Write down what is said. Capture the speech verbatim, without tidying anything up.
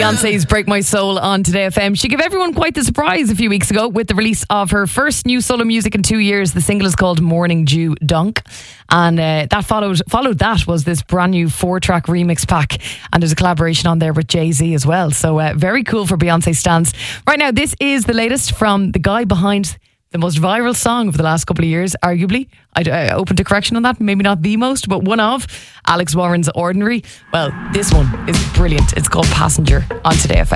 Beyonce's Break My Soul on Today F M. She gave everyone quite the surprise a few weeks ago with the release of her first new solo music in two years. The single is called Morning Dew Dunk. And uh, that followed followed that was this brand new four-track remix pack. And there's a collaboration on there with Jay-Z as well. So uh, very cool for Beyonce stans. Right now, this is the latest from the guy behind the most viral song of the last couple of years, arguably. I'd uh, open to correction on that. Maybe not the most, but one of Alex Warren's Ordinary. Well, this one is brilliant. It's called Passenger on Today F M.